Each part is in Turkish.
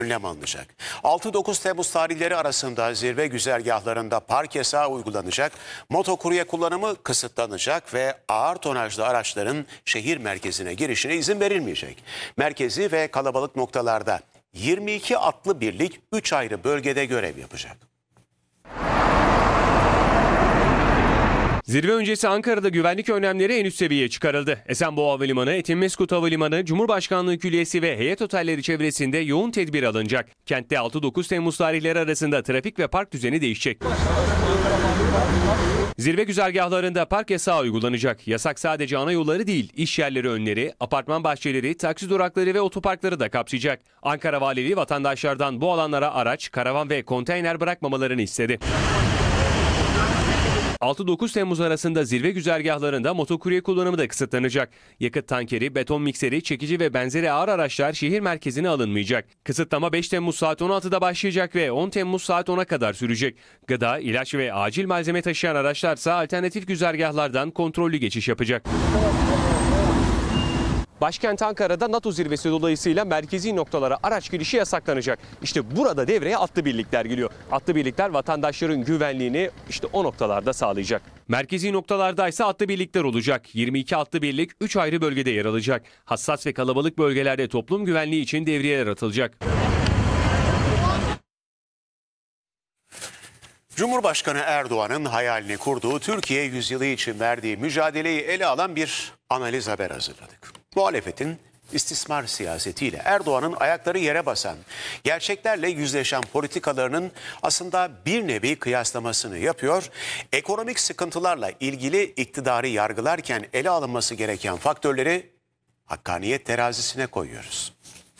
önlem alınacak. 6-9 Temmuz tarihleri arasında zirve güzergahlarında park yasağı uygulanacak, motokurye kullanımı kısıtlanacak ve ağır tonajlı araçların şehir merkezine girişine izin verilmeyecek. Merkezi ve kalabalık noktalarda 22 atlı birlik 3 ayrı bölgede görev yapacak. Zirve öncesi Ankara'da güvenlik önlemleri en üst seviyeye çıkarıldı. Esenboğa Havalimanı, Etimesgut Havalimanı, Cumhurbaşkanlığı Külliyesi ve heyet otelleri çevresinde yoğun tedbir alınacak. Kentte 6-9 Temmuz tarihleri arasında trafik ve park düzeni değişecek. Zirve güzergahlarında park yasağı uygulanacak. Yasak sadece ana yolları değil, iş yerleri önleri, apartman bahçeleri, taksi durakları ve otoparkları da kapsayacak. Ankara Valiliği vatandaşlardan bu alanlara araç, karavan ve konteyner bırakmamalarını istedi. 6-9 Temmuz arasında zirve güzergahlarında motokurye kullanımı da kısıtlanacak. Yakıt tankeri, beton mikseri, çekici ve benzeri ağır araçlar şehir merkezine alınmayacak. Kısıtlama 5 Temmuz saat 16'da başlayacak ve 10 Temmuz saat 10'a kadar sürecek. Gıda, ilaç ve acil malzeme taşıyan araçlarsa alternatif güzergahlardan kontrollü geçiş yapacak. Başkent Ankara'da NATO zirvesi dolayısıyla merkezi noktalara araç girişi yasaklanacak. İşte burada devreye atlı birlikler giriyor. Atlı birlikler vatandaşların güvenliğini işte o noktalarda sağlayacak. Merkezi noktalarda ise atlı birlikler olacak. 22 atlı birlik 3 ayrı bölgede yer alacak. Hassas ve kalabalık bölgelerde toplum güvenliği için devriyeler atılacak. Cumhurbaşkanı Erdoğan'ın hayalini kurduğu Türkiye yüzyılı için verdiği mücadeleyi ele alan bir analiz haber hazırladık. Muhalefetin istismar siyasetiyle Erdoğan'ın ayakları yere basan, gerçeklerle yüzleşen politikalarının aslında bir nevi kıyaslamasını yapıyor. Ekonomik sıkıntılarla ilgili iktidarı yargılarken ele alınması gereken faktörleri hakkaniyet terazisine koyuyoruz.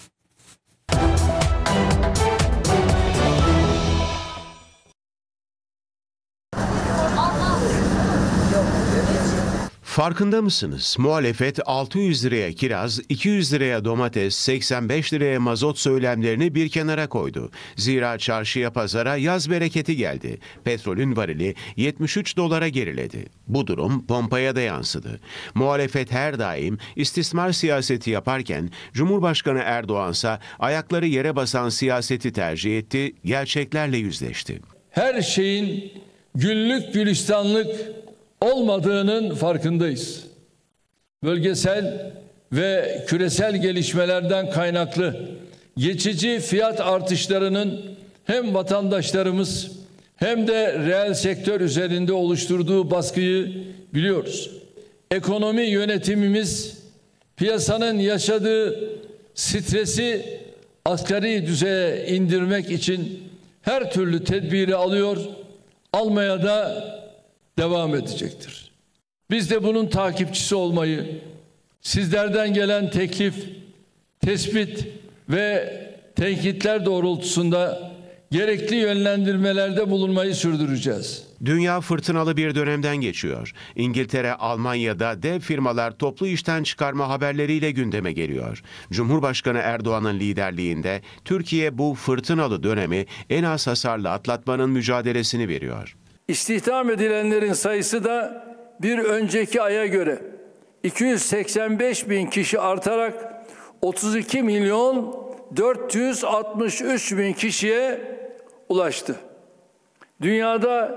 Farkında mısınız? Muhalefet 600 liraya kiraz, 200 liraya domates, 85 liraya mazot söylemlerini bir kenara koydu. Zira çarşıya pazara yaz bereketi geldi. Petrolün varili 73 dolara geriledi. Bu durum pompaya da yansıdı. Muhalefet her daim istismar siyaseti yaparken Cumhurbaşkanı Erdoğan'sa ayakları yere basan siyaseti tercih etti, gerçeklerle yüzleşti. Her şeyin güllük gülistanlık olmadığının farkındayız. Bölgesel ve küresel gelişmelerden kaynaklı geçici fiyat artışlarının hem vatandaşlarımız hem de reel sektör üzerinde oluşturduğu baskıyı biliyoruz. Ekonomi yönetimimiz piyasanın yaşadığı stresi asgari düzeye indirmek için her türlü tedbiri alıyor, almaya da devam edecektir. Biz de bunun takipçisi olmayı, sizlerden gelen teklif, tespit ve tenkitler doğrultusunda gerekli yönlendirmelerde bulunmayı sürdüreceğiz. Dünya fırtınalı bir dönemden geçiyor. İngiltere, Almanya'da dev firmalar toplu işten çıkarma haberleriyle gündeme geliyor. Cumhurbaşkanı Erdoğan'ın liderliğinde Türkiye bu fırtınalı dönemi en az hasarla atlatmanın mücadelesini veriyor. İstihdam edilenlerin sayısı da bir önceki aya göre 285 bin kişi artarak 32 milyon 463 bin kişiye ulaştı. Dünyada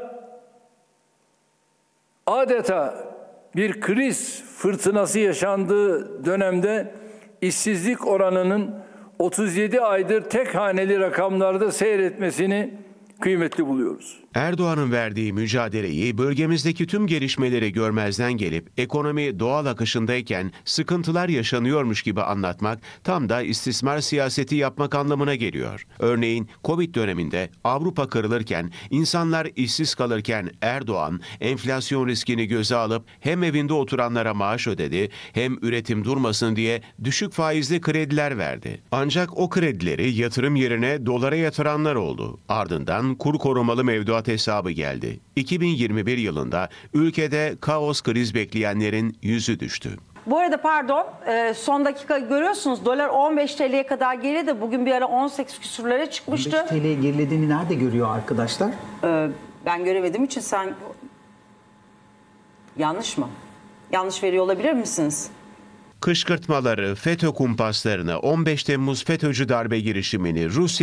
adeta bir kriz fırtınası yaşandığı dönemde işsizlik oranının 37 aydır tek haneli rakamlarda seyretmesini kıymetli buluyoruz. Erdoğan'ın verdiği mücadeleyi, bölgemizdeki tüm gelişmeleri görmezden gelip ekonomi doğal akışındayken sıkıntılar yaşanıyormuş gibi anlatmak tam da istismar siyaseti yapmak anlamına geliyor. Örneğin Covid döneminde Avrupa kırılırken, insanlar işsiz kalırken Erdoğan enflasyon riskini göze alıp hem evinde oturanlara maaş ödedi hem üretim durmasın diye düşük faizli krediler verdi. Ancak o kredileri yatırım yerine dolara yatıranlar oldu. Ardından kur korumalı mevduat hesabı geldi. 2021 yılında ülkede kaos kriz bekleyenlerin yüzü düştü. Bu arada pardon, son dakika görüyorsunuz dolar 15 TL'ye kadar geriledi. Bugün bir ara 18 küsurlara çıkmıştı. 15 TL'ye gerilediğini nerede görüyor arkadaşlar? Ben göremediğim için sen yanlış mı? Yanlış veriyor olabilir misiniz? Kışkırtmaları, FETÖ kumpaslarını, 15 Temmuz FETÖ'cü darbe girişimini, Rusya